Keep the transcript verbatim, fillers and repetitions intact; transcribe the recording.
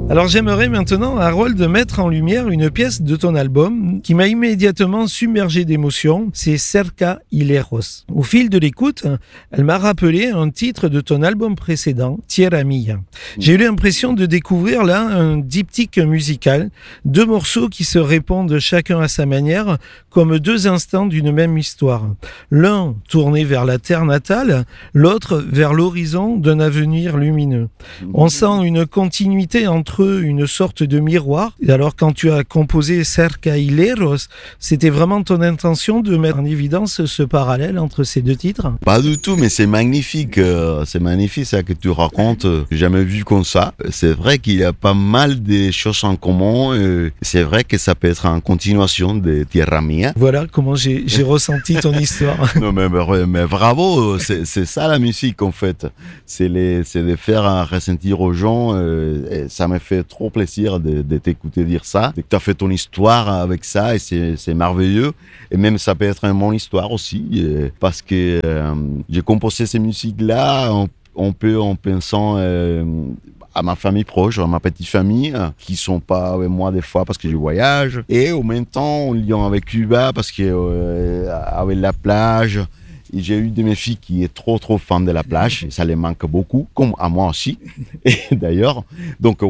Alors j'aimerais maintenant, Harold, mettre en lumière une pièce de ton album qui m'a immédiatement submergé d'émotion, c'est Cerca y Lejos. Au fil de l'écoute, elle m'a rappelé un titre de ton album précédent, Tierra Mia. J'ai eu l'impression de découvrir là un diptyque musical, deux morceaux qui se répondent chacun à sa manière, comme deux instants d'une même histoire. L'un tourné vers la terre natale, l'autre vers l'horizon d'un avenir lumineux. On sent une continuité entre eux, une sorte de miroir. Et alors quand tu as composé Cerca y Lejos, c'était vraiment ton intention de mettre en évidence ce parallèle entre ces deux titres? Pas du tout, mais c'est magnifique. euh, C'est magnifique ça que tu racontes. J'ai jamais vu comme ça. C'est vrai qu'il y a pas mal de choses en commun. euh, C'est vrai que ça peut être en continuation de Tierra Mia. Voilà comment j'ai, j'ai ressenti ton histoire. Non, mais, mais, mais bravo, c'est, c'est ça la musique en fait. C'est, les, c'est de faire euh, ressentir aux gens. euh, et ça me fait trop plaisir de, de t'écouter dire ça. Tu as fait ton histoire avec ça et c'est, c'est merveilleux. Et même ça peut être une mon histoire aussi. euh, Parce que euh, j'ai composé ces musiques-là un, un peu en pensant euh, à ma famille proche, à ma petite famille, euh, qui sont pas avec moi des fois parce que je voyage. Et en même temps, en lien avec Cuba, parce que euh, avec la plage. Et j'ai eu de mes filles qui est trop trop fan de la plage, et ça les manque beaucoup, comme à moi aussi, et d'ailleurs. Donc